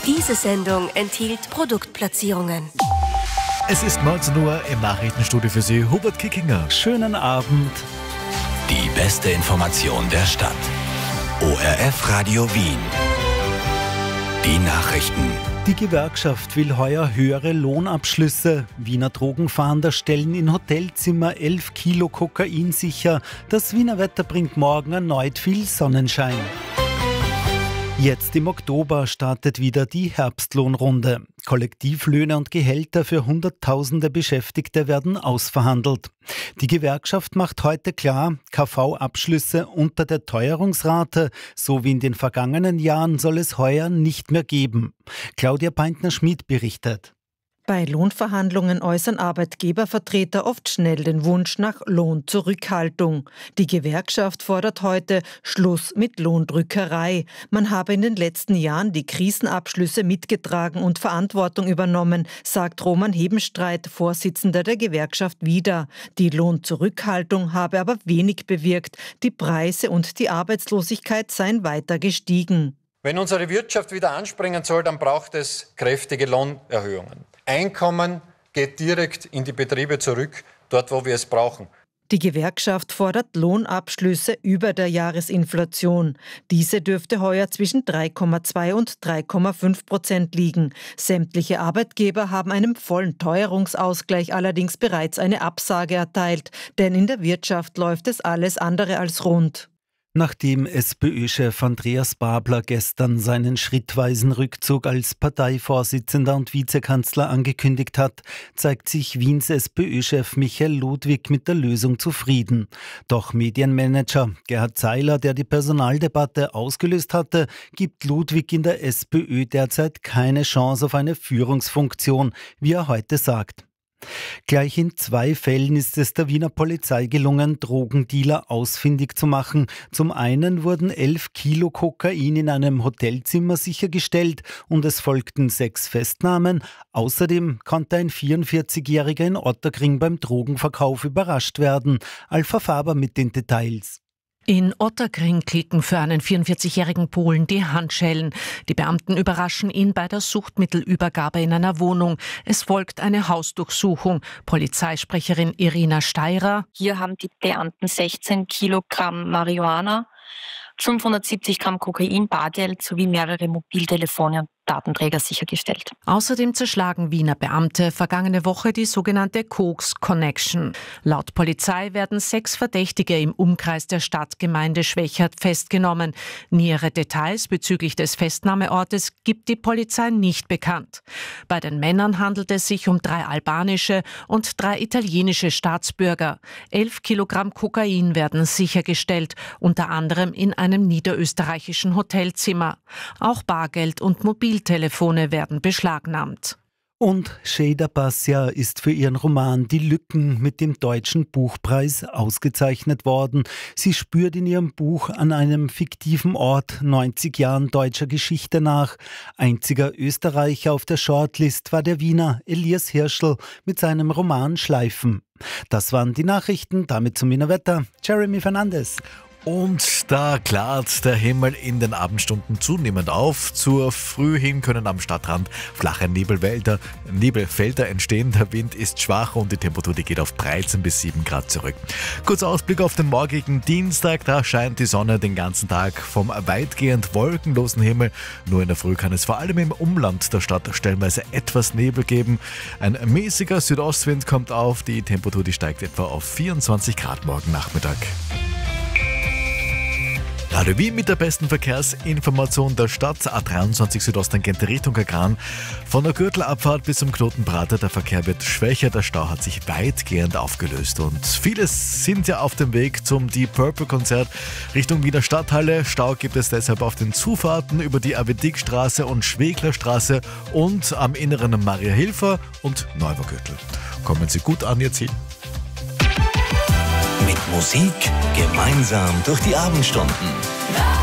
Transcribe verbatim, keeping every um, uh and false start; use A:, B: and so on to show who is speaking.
A: Diese Sendung enthielt Produktplatzierungen.
B: Es ist neunzehn Uhr, im Nachrichtenstudio für Sie Hubert Kickinger.
C: Schönen Abend.
D: Die beste Information der Stadt. O R F Radio Wien. Die Nachrichten.
C: Die Gewerkschaft will heuer höhere Lohnabschlüsse. Wiener Drogenfahnder stellen in Hotelzimmer elf Kilo Kokain sicher. Das Wiener Wetter bringt morgen erneut viel Sonnenschein. Jetzt im Oktober startet wieder die Herbstlohnrunde. Kollektivlöhne und Gehälter für Hunderttausende Beschäftigte werden ausverhandelt. Die Gewerkschaft macht heute klar, K V-Abschlüsse unter der Teuerungsrate, so wie in den vergangenen Jahren, soll es heuer nicht mehr geben. Claudia Peintner-Schmid berichtet.
E: Bei Lohnverhandlungen äußern Arbeitgebervertreter oft schnell den Wunsch nach Lohnzurückhaltung. Die Gewerkschaft fordert heute Schluss mit Lohndrückerei. Man habe in den letzten Jahren die Krisenabschlüsse mitgetragen und Verantwortung übernommen, sagt Roman Hebenstreit, Vorsitzender der Gewerkschaft, wieder. Die Lohnzurückhaltung habe aber wenig bewirkt. Die Preise und die Arbeitslosigkeit seien weiter gestiegen.
F: Wenn unsere Wirtschaft wieder anspringen soll, dann braucht es kräftige Lohnerhöhungen. Einkommen geht direkt in die Betriebe zurück, dort wo wir es brauchen.
E: Die Gewerkschaft fordert Lohnabschlüsse über der Jahresinflation. Diese dürfte heuer zwischen drei Komma zwei und drei Komma fünf Prozent liegen. Sämtliche Arbeitgeber haben einem vollen Teuerungsausgleich allerdings bereits eine Absage erteilt, denn in der Wirtschaft läuft es alles andere als rund.
C: Nachdem SPÖ-Chef Andreas Babler gestern seinen schrittweisen Rückzug als Parteivorsitzender und Vizekanzler angekündigt hat, zeigt sich Wiens SPÖ-Chef Michael Ludwig mit der Lösung zufrieden. Doch Medienmanager Gerhard Zeiler, der die Personaldebatte ausgelöst hatte, gibt Ludwig in der SPÖ derzeit keine Chance auf eine Führungsfunktion, wie er heute sagt. Gleich in zwei Fällen ist es der Wiener Polizei gelungen, Drogendealer ausfindig zu machen. Zum einen wurden elf Kilo Kokain in einem Hotelzimmer sichergestellt und es folgten sechs Festnahmen. Außerdem konnte ein vierundvierzigjähriger in Otterkring beim Drogenverkauf überrascht werden. Alpha Faber mit den Details.
G: In Otterkring klicken für einen vierundvierzigjährigen Polen die Handschellen. Die Beamten überraschen ihn bei der Suchtmittelübergabe in einer Wohnung. Es folgt eine Hausdurchsuchung. Polizeisprecherin Irina Steirer.
H: Hier haben die Beamten sechzehn Kilogramm Marihuana, fünfhundertsiebzig Gramm Kokain, Bargeld sowie mehrere Mobiltelefone und Datenträger sichergestellt.
G: Außerdem zerschlagen Wiener Beamte vergangene Woche die sogenannte Koks Connection. Laut Polizei werden sechs Verdächtige im Umkreis der Stadtgemeinde Schwächert festgenommen. Nähere Details bezüglich des Festnahmeortes gibt die Polizei nicht bekannt. Bei den Männern handelt es sich um drei albanische und drei italienische Staatsbürger. Elf Kilogramm Kokain werden sichergestellt, unter anderem in einem niederösterreichischen Hotelzimmer. Auch Bargeld und Mobiltelefone werden beschlagnahmt.
C: Und Sheyda Bassia ist für ihren Roman Die Lücken mit dem Deutschen Buchpreis ausgezeichnet worden. Sie spürt in ihrem Buch an einem fiktiven Ort neunzig Jahren deutscher Geschichte nach. Einziger Österreicher auf der Shortlist war der Wiener Elias Hirschl mit seinem Roman Schleifen. Das waren die Nachrichten, damit zum Wiener Wetter. Jeremy Fernandes.
B: Und da klart der Himmel in den Abendstunden zunehmend auf. Zur Früh hin können am Stadtrand flache Nebelwälder, Nebelfelder entstehen. Der Wind ist schwach und die Temperatur die geht auf dreizehn bis sieben Grad zurück. Kurzer Ausblick auf den morgigen Dienstag. Da scheint die Sonne den ganzen Tag vom weitgehend wolkenlosen Himmel. Nur in der Früh kann es vor allem im Umland der Stadt stellenweise etwas Nebel geben. Ein mäßiger Südostwind kommt auf. Die Temperatur die steigt etwa auf vierundzwanzig Grad morgen Nachmittag. Radio Wien mit der besten Verkehrsinformation der Stadt. A dreiundzwanzig Südosttangente Richtung Kagran. Von der Gürtelabfahrt bis zum Knotenprater. Der Verkehr wird schwächer. Der Stau hat sich weitgehend aufgelöst. Und viele sind ja auf dem Weg zum Deep Purple Konzert Richtung Wiener Stadthalle. Stau gibt es deshalb auf den Zufahrten über die Avedikstraße und Schweglerstraße und am inneren Mariahilfer und Neubergürtel. Kommen Sie gut an Ihr Ziel.
D: Mit Musik gemeinsam durch die Abendstunden.